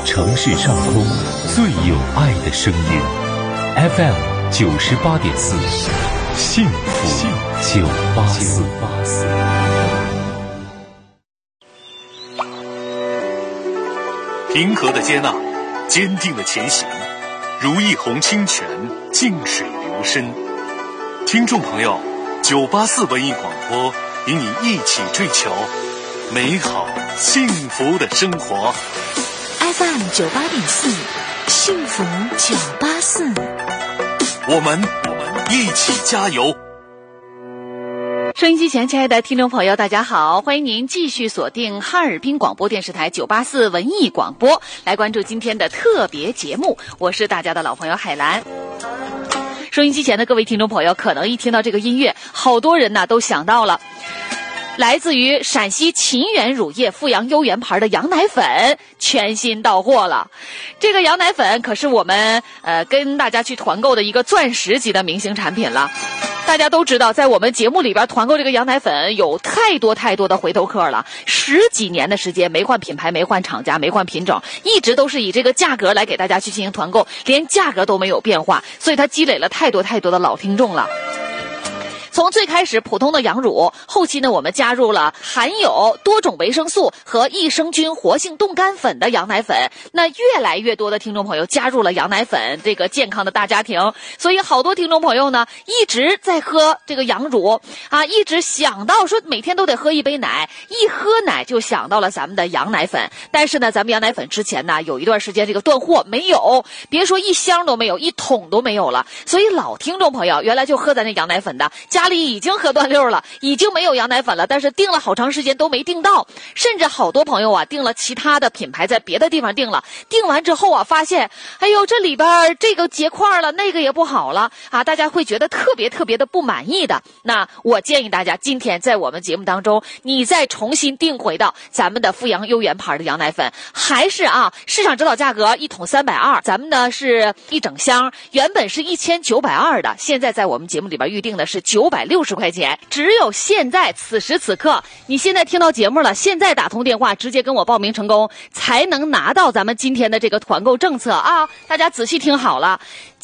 城市上空最有爱的声音 FM 98.4，幸福984。 平和的接纳，坚定的前行，如一泓清泉，静水流深。听众朋友，984文艺广播与你一起追求美好幸福的生活。 FM 98.4，幸福984， 我们一起加油。 收音机前亲爱的听众朋友大家好，欢迎您继续锁定哈尔滨广播电视台984文艺广播，来关注今天的特别节目，我是大家的老朋友海兰。收音机前的各位听众朋友，可能一听到这个音乐，好多人呢都想到了来自于陕西秦源乳业阜阳优源牌的羊奶粉全新到货了。这个羊奶粉可是我们跟大家去团购的一个钻石级的明星产品了。大家都知道，在我们节目里边团购这个羊奶粉有太多的回头客了，10几年的时间没换品牌，没换厂家，没换品种，一直都是以这个价格来给大家去进行团购，连价格都没有变化，所以它积累了太多的老听众了。从最开始普通的羊乳，后期呢我们加入了含有多种维生素和益生菌活性冻干粉的羊奶粉，那越来越多的听众朋友加入了羊奶粉这个健康的大家庭，所以好多听众朋友呢一直在喝这个羊乳啊，一直想到说每天都得喝一杯奶，一喝奶就想到了咱们的羊奶粉。但是呢咱们羊奶粉之前呢有一段时间这个断货，没有，别说一箱都没有，一桶都没有了，所以老听众朋友原来就喝咱这羊奶粉的家里已经喝断溜了，已经没有羊奶粉了，但是订了好长时间都没订到，甚至好多朋友啊订了其他的品牌，在别的地方订了，订完之后啊发现哎呦这里边这个结块了，那个也不好了啊，大家会觉得特别的不满意的。那我建议大家今天在我们节目当中你再重新订回到咱们的阜阳优源牌的羊奶粉，还是啊市场指导价格一桶320，咱们呢是一整箱，原本是1920的，现在在我们节目里边预定的是960块钱，只有现在此时此刻，你现在听到节目了，现在打通电话直接跟我报名成功，才能拿到咱们今天的这个团购政策啊！大家仔细听好了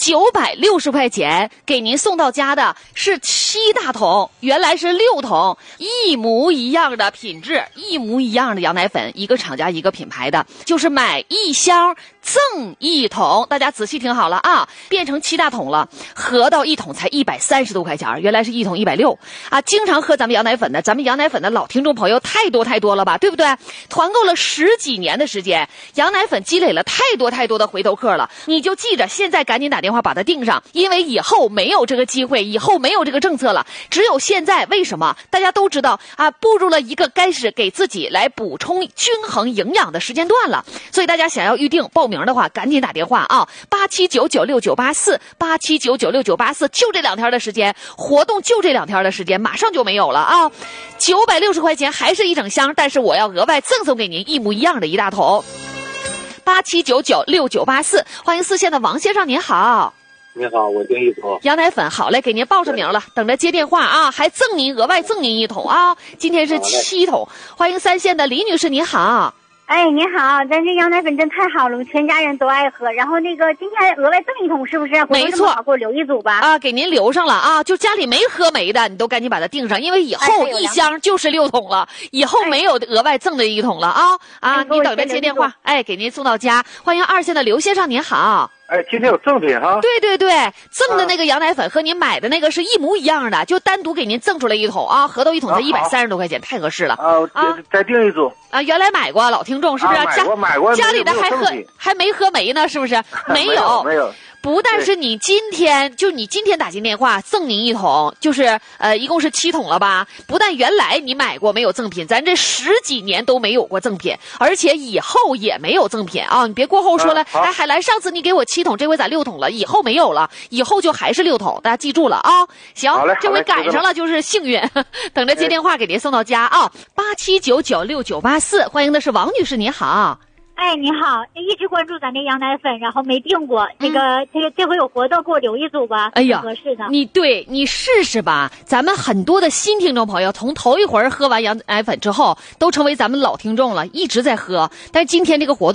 ，960块钱给您送到家的是7大桶，原来是6桶，一模一样的品质，一模一样的羊奶粉，一个厂家一个品牌的，就是买一箱赠一桶，大家仔细听好了啊，变成7大桶了，合到一桶才130多块钱，原来是一桶160啊！经常喝咱们羊奶粉的，咱们羊奶粉的老听众朋友太多了吧，对不对？团购了10几年的时间，羊奶粉积累了太多的回头客了，你就记着，现在赶紧打电话把它订上，因为以后没有这个机会，以后没有这个政策了，只有现在。为什么？大家都知道啊，步入了一个开始给自己来补充均衡营养的时间段了，所以大家想要预定报名的话，赶紧打电话啊，87996984 87996984，就这2天的时间，活动就这2天的时间，马上就没有了啊！960块钱还是一整箱，但是我要额外赠送给您一模一样的1大桶。87996984，欢迎4线的王先生，您好。 你好，我订一桶羊奶粉，好嘞，给您报上名了，等着接电话啊，还额外赠您1桶啊，今天是7桶。欢迎3线的李女士，您好。 哎，你好，咱这羊奶粉真太好了，我全家人都爱喝。然后那个今天额外赠1桶，是不是？ 没错， 给我留一组吧。 啊，给您留上了啊，就家里没喝没的，你都赶紧把它订上，因为以后一箱就是6桶了，以后没有额外赠的1桶了啊啊！你等着接电话，哎，给您送到家。欢迎2线的刘先生，您好。 哎，今天有赠品哈？ 对，赠的那个羊奶粉和您买的那个是一模一样的，就单独给您赠出来1桶啊，合到1桶才130多块钱，太合适了啊！再订一组啊！原来买过老听众是不是？ 买过， 家里的还没喝没呢，是不是？没有。不但是你今天打进电话赠您1桶，就是一共是7桶了吧？不但原来你买过没有赠品，咱这10几年都没有过赠品，而且以后也没有赠品啊！你别过后说了，哎，海兰上次你给我7桶，这回咋6桶了？以后没有了，以后就还是6桶，大家记住了啊！行，这回赶上了就是幸运，等着接电话给您送到家啊！87996984，欢迎的是王女士，您好。 哎，你好，一直关注咱这羊奶粉，然后没订过。那个，这回有活动，给我留一组吧。 哎呀， 合适的。 你试试吧。咱们很多的新听众朋友，从头一回喝完羊奶粉之后，都成为咱们老听众了，一直在喝。但是今天这个活动